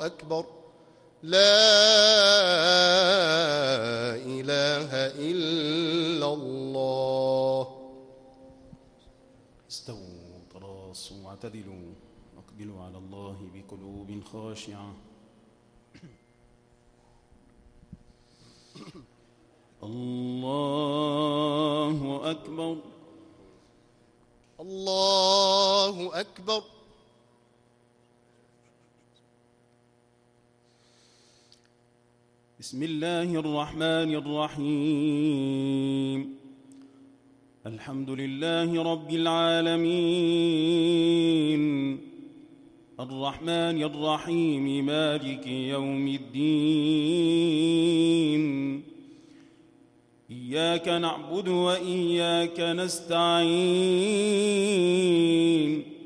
أكبر لا إله إلا الله. استووا تراصوا واعتدلوا واقبلوا على الله بقلوب خاشعة. الله أكبر الله أكبر. بسم الله الرحمن الرحيم. الحمد لله رب العالمين الرحمن الرحيم مالك يوم الدين. إياك نعبد وإياك نستعين